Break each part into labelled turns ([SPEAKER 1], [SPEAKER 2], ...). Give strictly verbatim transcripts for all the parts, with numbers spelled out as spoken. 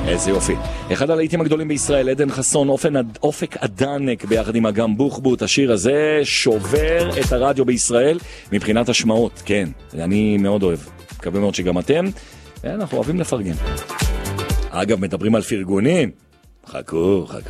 [SPEAKER 1] איזה יופי. אחד הלהיטים הגדולים בישראל, עדן חסון, אופק עדנק ביחד עם אגם בוחבוט. השיר הזה שובר את הרדיו בישראל מבחינת השמעות. כן, אני מאוד אוהב. מקווה מאוד שגם אתם. אנחנו אוהבים לפרגן. אגב, מדברים על פרגונים. חכו, חכו.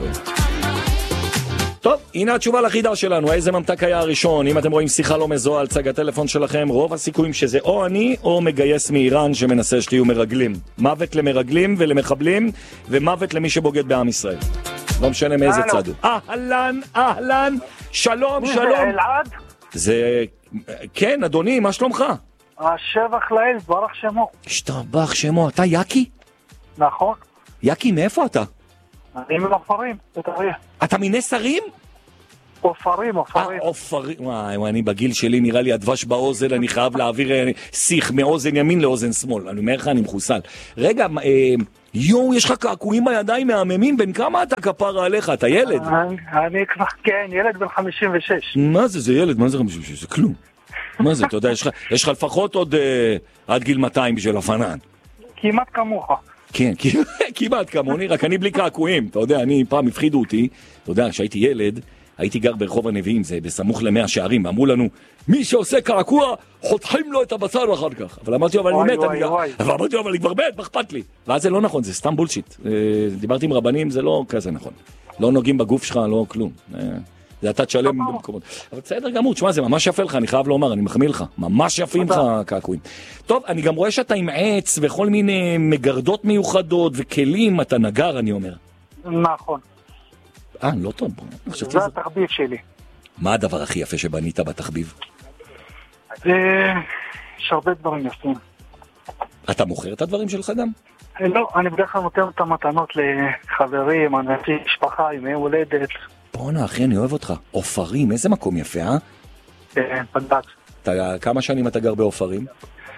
[SPEAKER 1] טוב, הנה התשובה לחידה שלנו. איזה ממתק היה הראשון? אם אתם רואים שיחה לא מזוהה על צג הטלפון שלכם, רוב הסיכויים שזה או אני או מגייס מאיראן שמנסה שתהיו מרגלים. מוות למרגלים ולמחבלים, ומוות למי שבוגד בעם ישראל. לא משנה מאיזה צד הוא. אהלן, אהלן, שלום, שלום.
[SPEAKER 2] זה אלעד?
[SPEAKER 1] זה... כן, אדוני, מה שלומך?
[SPEAKER 2] השבח לאל, ברח שמו.
[SPEAKER 1] השתבח שמו. אתה יקי?
[SPEAKER 2] נכון.
[SPEAKER 1] יקי, מאיפה אתה?
[SPEAKER 2] אני מאופרים, בטריה.
[SPEAKER 1] אתה מיני שרים?
[SPEAKER 2] אופרים, אופרים.
[SPEAKER 1] אה, אופרים. וואי, אני בגיל שלי נראה לי הדבש באוזן, אני חייב להעביר שיח מאוזן ימין לאוזן שמאל. אני אומר לך, אני מחוסל. רגע, אה, יו, יש לך קעקועים בידיים מהממים, בין כמה אתה כפרה עליך? אתה ילד?
[SPEAKER 2] אני כבר, כן, ילד בן חמישים ושש.
[SPEAKER 1] מה זה, זה ילד? מה זה חמישים ושש? זה כלום. מה זה, אתה יודע, יש לך, יש לך לפחות עוד אה, עד גיל מאתיים בשביל הפנן.
[SPEAKER 2] כמעט כמוך.
[SPEAKER 1] כן, כמעט כמוני, רק אני בלי קעקועים. אתה יודע, אני פעם הפחידו אותי, אתה יודע, כשהייתי ילד, הייתי גר ברחוב הנביאים, זה בסמוך למאה שערים, ואמרו לנו, מי שעושה קעקוע, חותכים לו את הבשר אחר כך. אבל אמרתי, אבל אני מת, אני גר. אבל אמרתי, אבל אני כבר מת, מה אכפת לי? ואז זה לא נכון, זה סתם בולשיט. דיברתי עם רבנים, זה לא כזה נכון. לא נוגעים בגוף שלך, לא כלום. זה אתה תשלם במקומות. אבל בסדר גמור, תשמע, זה ממש יפה לך, אני חייב לומר, אני מחמיא לך. ממש יפים לך קעקועים. טוב, אני גם רואה שאתה עם עץ וכל מיני מגרדות מיוחדות וכלים, אתה נגר, אני אומר.
[SPEAKER 2] נכון.
[SPEAKER 1] אה, לא טוב.
[SPEAKER 2] זה התחביב שלי.
[SPEAKER 1] מה הדבר הכי יפה שבנית בתחביב?
[SPEAKER 2] יש הרבה דברים יפים.
[SPEAKER 1] אתה מוכר את הדברים שלך גם?
[SPEAKER 2] לא, אני בדרך כלל נותן את המתנות לחברים, אנשים, משפחה, ימי הולדת.
[SPEAKER 1] בואנה, אחי, אני אוהב אותך. אופרים, איזה מקום יפה, אה?
[SPEAKER 2] כן, פנדק.
[SPEAKER 1] כמה שנים אתה גר באופרים?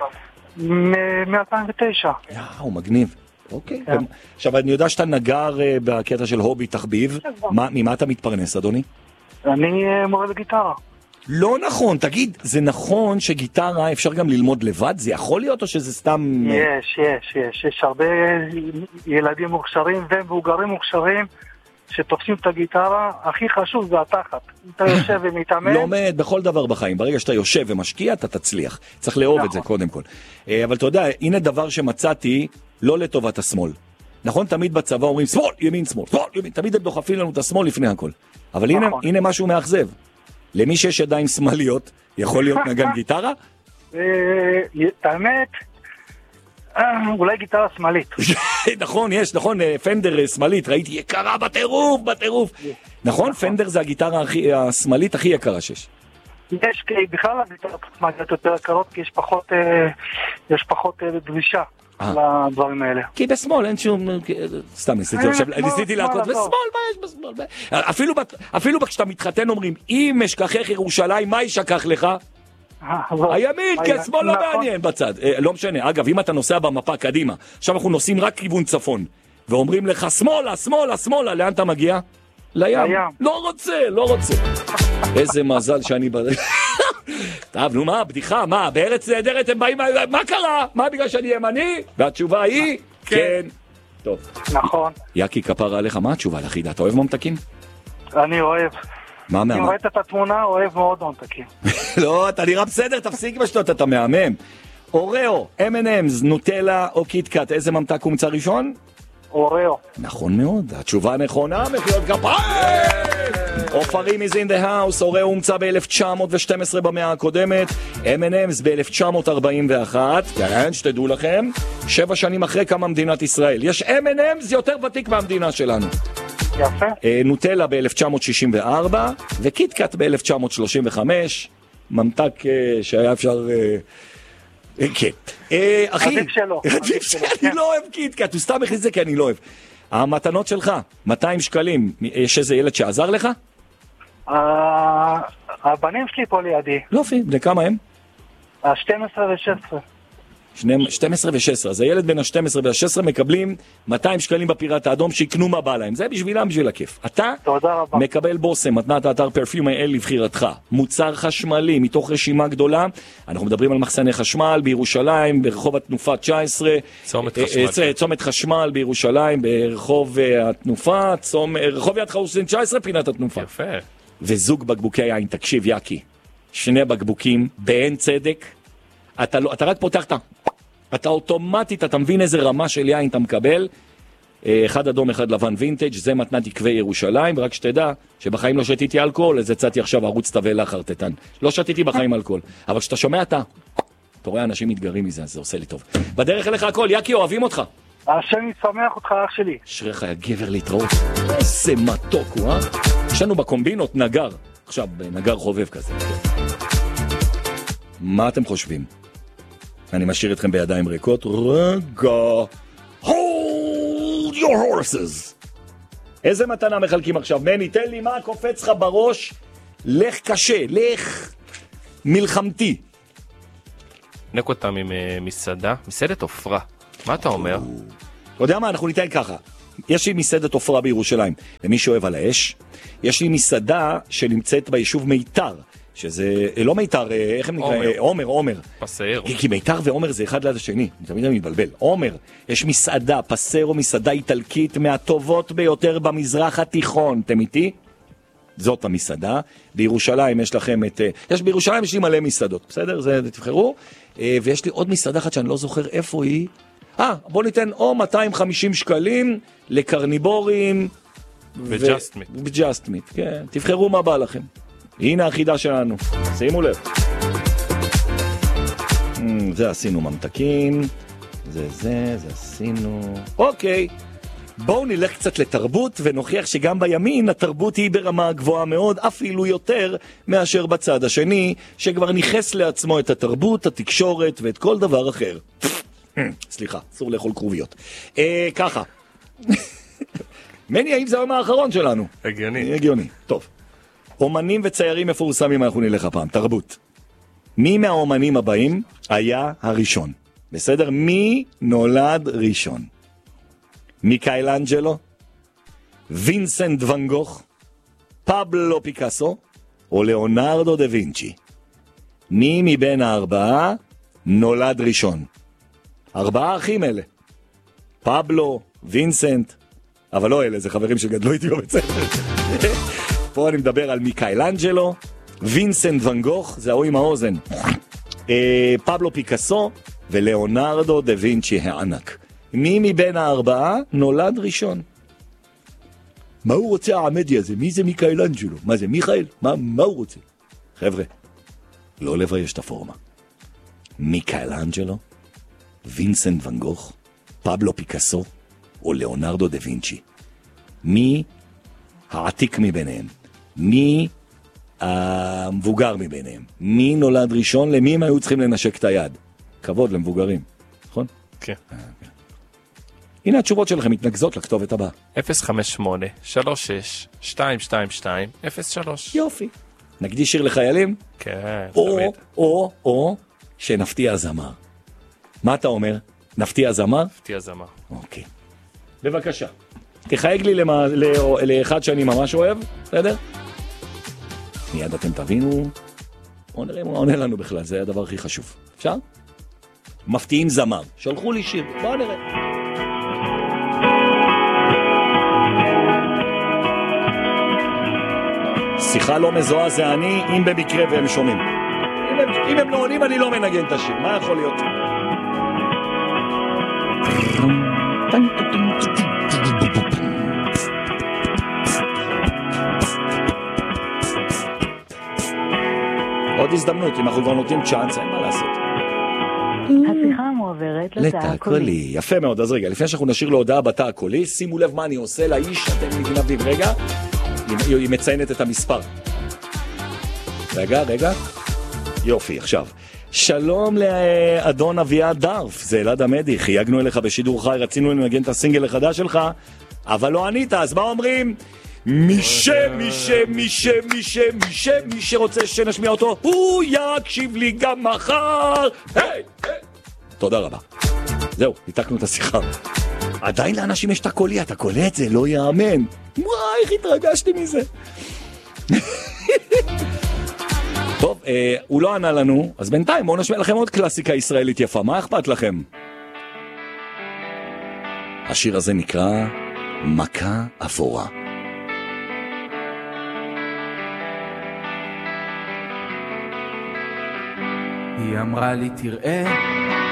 [SPEAKER 2] מ-אלפיים ותשע.
[SPEAKER 1] יאו, מגניב. אוקיי. עכשיו, אני יודע שאתה נגר בקטע של הובי תחביב. ממה אתה מתפרנס, אדוני?
[SPEAKER 2] אני מורה לגיטרה.
[SPEAKER 1] לא נכון, תגיד, זה נכון שגיטרה אפשר גם ללמוד לבד? זה יכול להיות או שזה סתם...
[SPEAKER 2] יש, יש, יש. יש הרבה ילדים מוכשרים ומבוגרים מוכשרים שתופסים את הגיטרה. הכי חשוב זה התחת. אתה יושב ומתאמן.
[SPEAKER 1] לומד בכל דבר בחיים. ברגע שאתה יושב ומשקיע, אתה תצליח. צריך לאהוב את זה קודם כל. אבל אתה יודע, הנה דבר שמצאתי לא לטובת השמאל. נכון, תמיד בצבא אומרים שמאל, ימין, שמאל, שמאל, ימין. תמיד הם דוחפים לנו את השמאל לפני הכל. אבל הנה, הנה משהו מאכזב. למי שיש ידיים שמאליות, יכול להיות נגן גיטרה?
[SPEAKER 2] האמת, אולי גיטרה שמאלית.
[SPEAKER 1] נכון, יש, נכון, פנדר שמאלית, ראיתי יקרה בטירוף, בטירוף. נכון, פנדר זה הגיטרה השמאלית הכי יקרה שיש.
[SPEAKER 2] יש, בכלל הגיטרות שמאליות יותר יקרות, כי יש פחות, יש פחות דרישה. לדברים האלה.
[SPEAKER 1] כי בשמאל אין שום... סתם, ניסיתי להכות, בשמאל, מה יש בשמאל? אפילו כשאתה מתחתן אומרים, אם אשכחך ירושלים, מה ישכח לך? הימין, כי השמאל לא מעניין בצד. לא משנה, אגב, אם אתה נוסע במפה קדימה, עכשיו אנחנו נוסעים רק כיוון צפון, ואומרים לך, שמאלה, שמאלה, שמאלה, לאן אתה מגיע? לים. לא רוצה, לא רוצה. איזה מזל שאני... טוב, נו מה, בדיחה, מה, בארץ נהדרת הם באים, מה קרה? מה, בגלל שאני ימני? והתשובה היא, כן. טוב.
[SPEAKER 2] נכון.
[SPEAKER 1] יקי, כפרה עליך, מה התשובה לחידה? אתה אוהב ממתקים?
[SPEAKER 2] אני אוהב.
[SPEAKER 1] מה מהמם?
[SPEAKER 2] אם ראית את התמונה, אוהב מאוד ממתקים.
[SPEAKER 1] לא, אתה נראה בסדר, תפסיק בשטות, אתה מהמם. אוראו, אם אנד אמס, נוטלה או קיטקאט, איזה ממתק הומצא ראשון?
[SPEAKER 2] אוראו.
[SPEAKER 1] נכון מאוד, התשובה נכונה, מחיאות כפיים! אופרים is in the house, אוראו הומצא ב-אלף תשע מאות ושתים עשרה במאה הקודמת, אם אנד אמס ב-אלף תשע מאות ארבעים ואחת, כן, שתדעו לכם, שבע שנים אחרי קמה מדינת ישראל. יש אם אנד אמס יותר ותיק מהמדינה שלנו.
[SPEAKER 2] יפה.
[SPEAKER 1] נוטלה ב-אלף תשע מאות שישים וארבע, וקיטקאט ב-אלף תשע מאות שלושים וחמש, ממתק שהיה אפשר... כן. אחי,
[SPEAKER 2] עדיף שלא.
[SPEAKER 1] עדיף שאני לא אוהב קיטקאט, הוא סתם הכניס זה כי אני לא אוהב. המתנות שלך, מאתיים שקלים, יש איזה ילד שעזר לך?
[SPEAKER 2] הבנים שלי פה לידי.
[SPEAKER 1] לא פי, בני כמה הם?
[SPEAKER 2] ה-שתים עשרה ו-שש עשרה.
[SPEAKER 1] שתים עשרה ו-שש עשרה, אז הילד בין ה-שתים עשרה וה-שש עשרה מקבלים מאתיים שקלים בפיראט האדום שיקנו מה בא להם, זה בשבילם בשביל הכיף. אתה מקבל בוסם, מתנת האתר פרפיום אל לבחירתך, מוצר חשמלי מתוך רשימה גדולה, אנחנו מדברים על מחסני חשמל בירושלים, ברחוב התנופה תשע עשרה,
[SPEAKER 3] צומת חשמל,
[SPEAKER 1] צומת חשמל בירושלים, ברחוב התנופה, רחוב יד חרוסין תשע עשרה, פינת התנופה.
[SPEAKER 3] יפה.
[SPEAKER 1] וזוג בקבוקי יין, תקשיב יקי, שני בקבוקים, באין צדק, אתה, לא, אתה רק פותח את... אתה אוטומטית, אתה מבין איזה רמה של יין אתה מקבל, אחד אדום, אחד לבן וינטג', זה מתנת עקבי ירושלים, ורק שתדע שבחיים לא שתיתי אלכוהול, אז יצאתי עכשיו ערוץ תבל חרטטן. לא שתיתי בחיים אלכוהול, אבל כשאתה שומע אתה, אתה רואה אנשים מתגרים מזה, אז זה עושה לי טוב. בדרך אליך הכל, יקי, אוהבים אותך.
[SPEAKER 2] השם ישמח אותך, אח שלי.
[SPEAKER 1] אשריך, יא גבר להתראות. איזה מתוק הוא, אה? יש לנו בקומבינות נגר, עכשיו נגר חובב כזה. מה אתם חושבים? אני משאיר אתכם בידיים ריקות. רגע. Hold your horses. איזה מתנה מחלקים עכשיו? מני, תן לי מה קופץ לך בראש. לך קשה, לך מלחמתי.
[SPEAKER 3] נק אותם עם מסעדה, מסעדת עופרה. מה אתה אומר?
[SPEAKER 1] אתה יודע מה? אנחנו ניתן ככה. יש לי מסעדת עופרה בירושלים, למי שאוהב על האש. יש לי מסעדה שנמצאת ביישוב מיתר, שזה לא מיתר, איך הם נקרא? עומר, עומר.
[SPEAKER 3] פסארו.
[SPEAKER 1] כי מיתר ועומר זה אחד ליד השני, אני תמיד מתבלבל. עומר, יש מסעדה, פסארו, מסעדה איטלקית מהטובות ביותר במזרח התיכון. אתם איתי? זאת המסעדה. בירושלים יש לכם את... יש בירושלים יש לי מלא מסעדות, בסדר? זה תבחרו. ויש לי עוד מסעדה אחת שאני לא זוכר איפה היא. אה, בוא ניתן או מאתיים וחמישים שקלים לקרניבורים
[SPEAKER 3] וג'אסט מיט.
[SPEAKER 1] וג'אסט מיט, כן. תבחרו מה בא לכם. הנה החידה שלנו. שימו לב. זה עשינו ממתקים. זה זה, זה עשינו. אוקיי. בואו נלך קצת לתרבות ונוכיח שגם בימין התרבות היא ברמה גבוהה מאוד, אפילו יותר מאשר בצד השני, שכבר ניחס לעצמו את התרבות, התקשורת ואת כל דבר אחר. סליחה, אסור לאכול קרוביות. אה, ככה. מני, האם זה היום האחרון שלנו?
[SPEAKER 3] הגיוני.
[SPEAKER 1] הגיוני, טוב. אומנים וציירים מפורסמים אנחנו נלך הפעם, תרבות. מי מהאומנים הבאים היה הראשון? בסדר? מי נולד ראשון? מיקיילנג'לו, וינסנט ואן גוך, פבלו פיקאסו או ליאונרדו דה וינצ'י? מי מבין הארבעה נולד ראשון? ארבעה אחים אלה. פבלו, וינסנט, אבל לא אלה, זה חברים שגדלו איתי בבית ספר. פה אני מדבר על מיקיילנג'לו, וינסנט ואן גוך, זה ההוא עם האוזן, פבלו פיקאסו וליאונרדו דה וינצ'י הענק. מי מבין הארבעה נולד ראשון? מה הוא רוצה העמדי הזה? מי זה מיקיילנג'לו? מה זה מיכאל? מה, מה הוא רוצה? חבר'ה, לא לבייש את הפורמה. מיקיילנג'לו, וינסנט ואן גוך, פבלו פיקאסו או ליאונרדו דה וינצ'י? מי העתיק מביניהם? מי המבוגר מביניהם? מי נולד ראשון? למי הם היו צריכים לנשק את היד? כבוד למבוגרים, נכון?
[SPEAKER 3] כן.
[SPEAKER 1] הנה התשובות שלכם מתנגזות לכתובת הבאה.
[SPEAKER 3] אפס חמש שמונה שלוש שש שתיים שתיים שתיים אפס שלוש.
[SPEAKER 1] יופי. נקדיש שיר לחיילים?
[SPEAKER 3] כן,
[SPEAKER 1] או,
[SPEAKER 3] תמיד.
[SPEAKER 1] או, או, שנפתיע זמר. מה אתה אומר? נפתיע זמר?
[SPEAKER 3] נפתיע זמר.
[SPEAKER 1] אוקיי. בבקשה. תחייג לי למה, לא, לאחד שאני ממש אוהב, בסדר? מיד אתם תבינו. בואו נראה מה עונה לנו בכלל, זה הדבר הכי חשוב. אפשר? מפתיעים זמר. שלחו לי שיר, בואו נראה. שיחה לא מזוהה זה אני, אם במקרה והם שומעים. אם הם, אם הם לא עונים, אני לא מנגן את השיר. מה יכול להיות? עוד הזדמנות, אם אנחנו כבר נותנים צ'אנס, אין מה לעשות.
[SPEAKER 4] השיחה מועברת לתא הקולי.
[SPEAKER 1] יפה מאוד, אז רגע, לפני שאנחנו נשאיר להודעה בתא הקולי, שימו לב מה אני עושה לאיש, אתם מבינה בי, רגע, היא, היא מציינת את המספר. רגע, רגע, יופי, עכשיו. שלום לאדון אביעד דרף, זה אלעד עמדי, חייגנו אליך בשידור חי, רצינו לנגן את הסינגל החדש שלך, אבל לא ענית, אז מה אומרים? מי ש, מי ש, מי ש, מי ש, מי ש, מי שרוצה שנשמיע אותו, הוא יקשיב לי גם מחר. היי, היי. תודה רבה. זהו, ניתקנו את השיחה. עדיין לאנשים יש את הקולי, אתה קולה את זה, לא יאמן. וואי, איך התרגשתי מזה. טוב, אה, הוא לא ענה לנו, אז בינתיים בואו נשמע לכם עוד קלאסיקה ישראלית יפה, מה אכפת לכם? השיר הזה נקרא מכה אפורה.
[SPEAKER 5] היא אמרה לי תראה